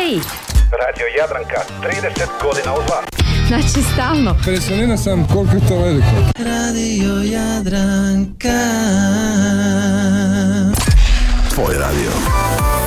Koji? Radio Jadranka, 30 godina uz vas. Znači stalno. Impresioniran sam koliko je to veliko. Radio Jadranka.